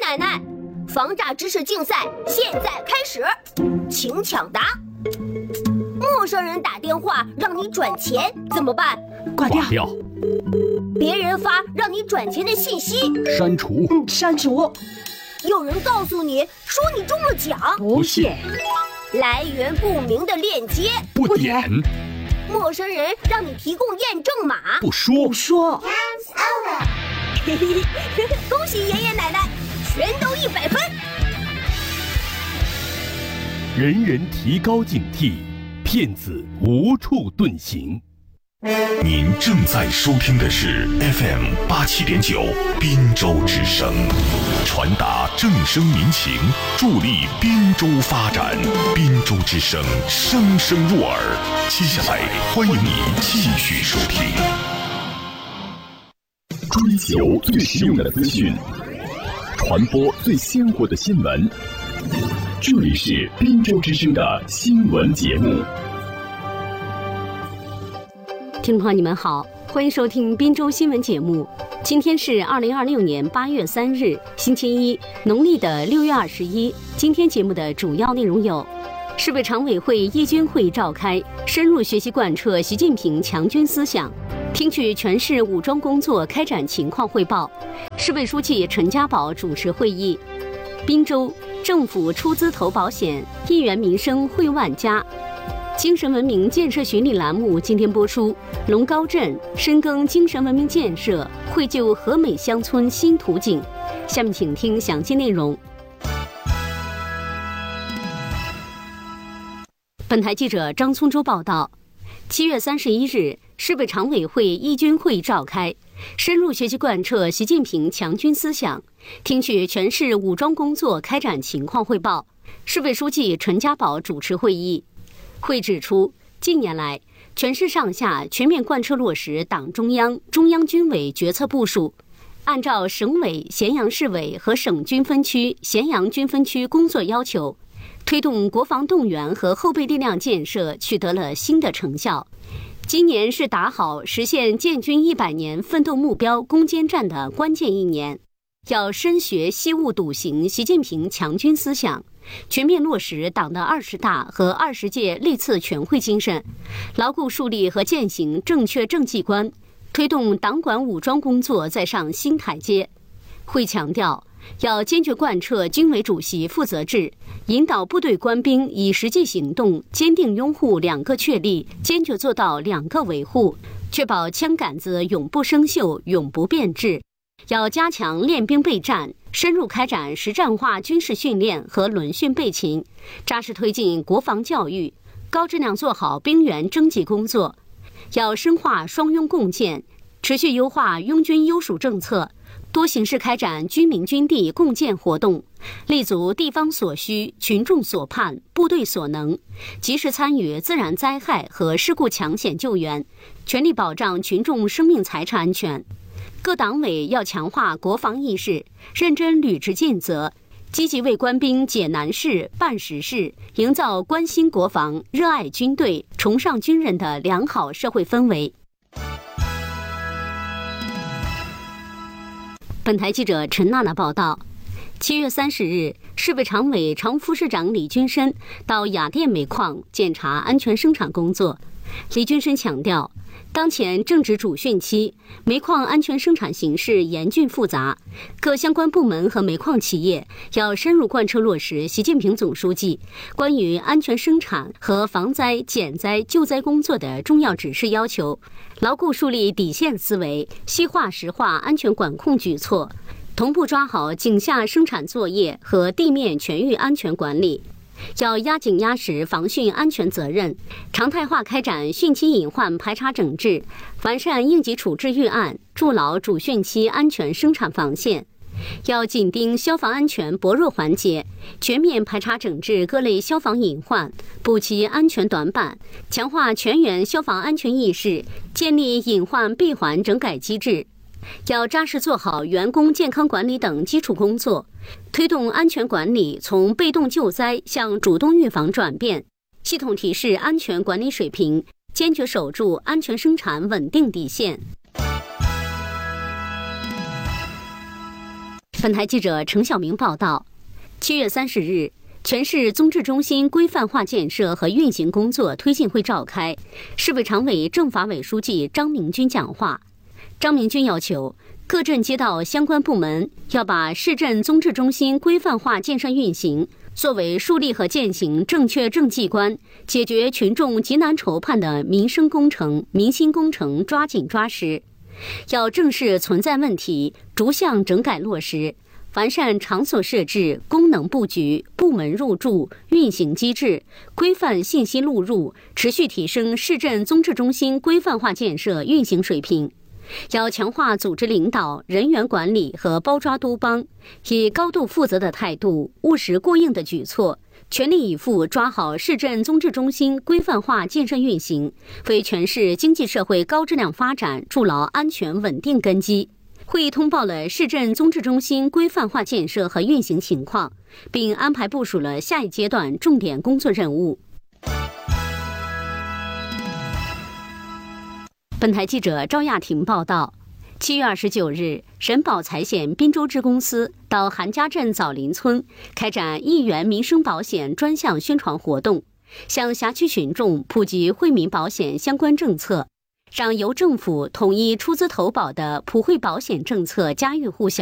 奶奶，防诈知识竞赛现在开始，请抢答。陌生人打电话让你转钱怎么办？ 挂掉。 别人发让你转钱的信息， 删除。 删除。 有人告诉你说你中了奖， 不信。 来源不明的链接， 不点。 陌生人让你提供验证码， 不说。 嘿嘿嘿，恭喜爷爷奶奶，全都100分。 人人提高警惕，骗子无处遁形。 您正在收听的是 FM 87.9滨州之声，传达正声民情，助力滨州发展。滨州之声，声声入耳。接下来，欢迎你继续收听。 追求最实用的资讯，传播最鲜活的新闻。这里是滨州之声的新闻节目。 听众朋友，你们好，欢迎收听滨州新闻节目。今天是2026年8月3日，星期一，农历的6月21。今天节目的主要内容有：市委常委会一军会议召开，深入学习贯彻习近平强军思想，听取全市武装工作开展情况汇报。市委书记陈家宝主持会议。滨州政府出资投保险，1元民生惠万家。精神文明建设巡礼栏目今天播出，龙高镇深耕精神文明建设，绘就和美乡村新图景。下面请听详细内容。本台记者张聪洲报道，7月31日，市委常委会一军会议召开，深入学习贯彻习近平强军思想，听取全市武装工作开展情况汇报。市委书记陈家宝主持会议。会指出，近年来，全市上下全面贯彻落实党中央、中央军委决策部署，按照省委咸阳市委和省军分区咸阳军分区工作要求，推动国防动员和后备力量建设取得了新的成效。今年是打好实现建军100年奋斗目标攻坚战的关键一年，要深学习务笃行习近平强军思想，全面落实党的20大和20届历次全会精神，牢固树立和践行正确政绩观，推动党管武装工作再上新台阶。会强调，要坚决贯彻军委主席负责制，引导部队官兵以实际行动坚定拥护2个确立，坚决做到2个维护，确保枪杆子永不生锈、永不变质。要加强练兵备战，深入开展实战化军事训练和轮训备勤，扎实推进国防教育，高质量做好兵员征集工作。要深化双拥共建，持续优化拥军优属政策，多形式开展军民军地共建活动，立足地方所需、群众所盼、部队所能，及时参与自然灾害和事故抢险救援，全力保障群众生命财产安全。各党委要强化国防意识，认真履职尽责，积极为官兵解难事、办实事，营造关心国防、热爱军队、崇尚军人的良好社会氛围。本台记者陈娜娜报道，7月30日，市委常委、常务副市长李军深到雅电煤矿检查安全生产工作。李军深强调，当前正值主汛期，煤矿安全生产形势严峻复杂，各相关部门和煤矿企业要深入贯彻落实习近平总书记关于安全生产和防灾、减灾、救灾工作的重要指示要求，牢固树立底线思维，细化实化安全管控举措，同步抓好井下生产作业和地面全域安全管理。要压紧压实防汛安全责任，常态化开展汛期隐患排查整治，完善应急处置预案，筑牢主汛期安全生产防线。要紧盯消防安全薄弱环节，全面排查整治各类消防隐患，补齐安全短板，强化全员消防安全意识，建立隐患闭环整改机制。要扎实做好员工健康管理等基础工作，推动安全管理从被动救灾向主动预防转变，系统提示安全管理水平，坚决守住安全生产稳定底线。 本台记者程晓明报道，7月30日，全市综治中心规范化建设和运行工作推进会召开，市委常委、政法委书记张明军讲话。张明军要求各镇街道相关部门要把市镇综治中心规范化建设运行作为树立和践行正确政绩观，解决群众急难愁盼的民生工程、民心工程抓紧抓实。要正视存在问题，逐项整改落实，完善场所设置、功能布局、部门入驻、运行机制，规范信息录入，持续提升市镇综治中心规范化建设运行水平。要强化组织领导、人员管理和包抓督帮，以高度负责的态度、务实过硬的举措，全力以赴抓好市镇综治中心规范化建设运行，为全市经济社会高质量发展筑牢安全稳定根基。会议通报了市镇综治中心规范化建设和运行情况，并安排部署了下一阶段重点工作任务。本台记者赵亚婷报道，7月29日，沈宝财县滨州支公司到韩家镇枣林村开展1元民生保险专项宣传活动，向辖区群众普及惠民保险相关政策，让由政府统一出资投保的普惠保险政策家喻户晓。